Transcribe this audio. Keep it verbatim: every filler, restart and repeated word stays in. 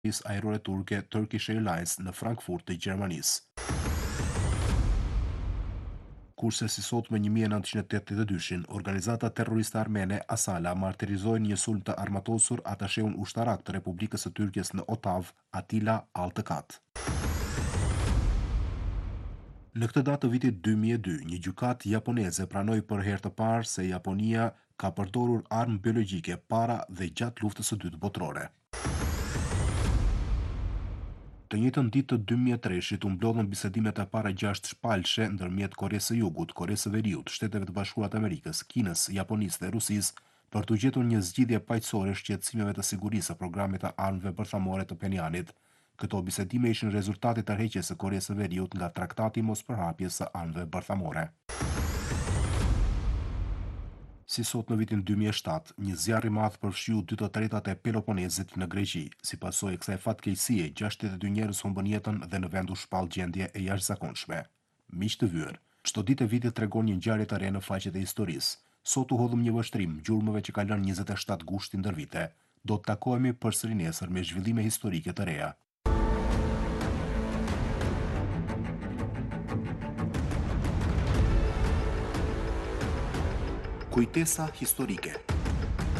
kompaniisë ajrore turke Turkish Airlines në Frankfurt të Gjermanisë. Kurse si sot me një mijë e nëntëqind e tetëdhjetë e dy-shin, organizata terroriste armene Asala martirizoi një sulm të armatosur atasheun ushtarak të Republikës së Tyrkjes në Otav, Atila Altekat. Në këtë datë të vitit dy mijë e dy, një gjykatë japoneze pranoi për herë të parë se Japonia ka përdorur armë biologjike para dhe gjatë luftës së dytë botërore. Të njëjtën ditë të dy mijë e treshit u mblodhën bisedimet e para gjashtë shpalshe ndërmjet Koresë së Jugut, Koresë së Veriut, Shteteve të Bashkuara të Amerikës, Kinës, Japonisë dhe Rusisë për të gjetur një zgjidhje paqësore shqetësimeve të sigurisë së programit të armëve bërthamore të Penjanit. Këto bisedime ishin rezultati tërheqjes së Koresë së Veriut nga Traktati Mospërhapjes së Armëve Bërthamore. Si sot në vitin dy mijë e shtatë, një zjarr i madh përfshiu dy të tretat e Peloponezit në Greqi. Si pasojë e kësaj fatkeqësie, gjashtëdhjetë e dy njerëz humbën jetën dhe në vend u shpall gjendje e jashtëzakonshme. Miq të vyer, çdo ditë e vitit tregon një ngjarje të re në faqet e historisë. Sot u hodhëm një vështrim gjurmëve që ka lënë njëzet e shtatë gushti ndër vite. Do të takohemi përsëri nesër me zhvillime historike të reja. Kujtesa historike.